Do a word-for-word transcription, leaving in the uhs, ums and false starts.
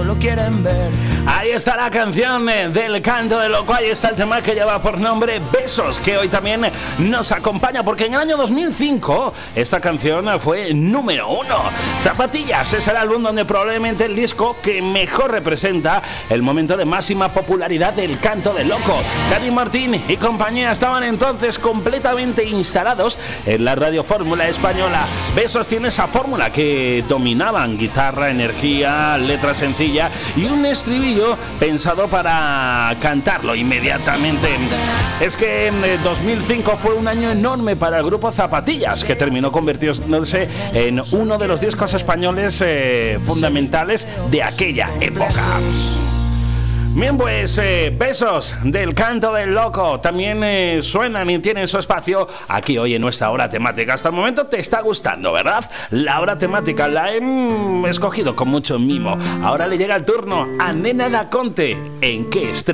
lo quieren ver. Ahí está la canción del Canto del Loco. Ahí está el tema que lleva por nombre Besos, que hoy también nos acompaña, porque en el año dos mil cinco esta canción fue número uno. Zapatillas es el álbum donde probablemente el disco que mejor representa el momento de máxima popularidad del Canto del Loco. Dani Martín y compañía estaban entonces completamente instalados en la radio fórmula española. Besos tiene esa fórmula que dominaban: guitarra, energía, letra sencilla y un estribillo pensado para cantarlo inmediatamente. Es que en dos mil cinco fue un año enorme para el grupo Zapatillas, que terminó convirtiéndose en uno de los discos españoles eh, fundamentales de aquella época. Bien, pues eh, Besos del Canto del Loco también eh, suenan y tienen su espacio aquí hoy en nuestra hora temática. Hasta el momento te está gustando, ¿verdad? La hora temática la he mm, escogido con mucho mimo. Ahora le llega el turno a Nena Daconte. ¿En qué estrella?